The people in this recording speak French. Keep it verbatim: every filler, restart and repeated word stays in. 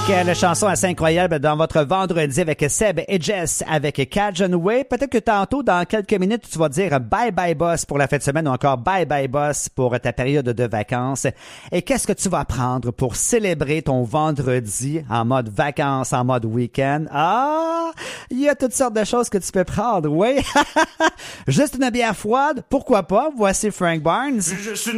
Quelle chanson assez incroyable dans votre vendredi avec Seb et Jess avec Cajun Way. Peut-être que tantôt, dans quelques minutes, tu vas dire bye bye boss pour la fin de semaine ou encore bye bye boss pour ta période de vacances. Et qu'est-ce que tu vas prendre pour célébrer ton vendredi en mode vacances, en mode week-end? Ah, il y a toutes sortes de choses que tu peux prendre, oui. Juste une bière froide, pourquoi pas? Voici Frank Barnes. Je suis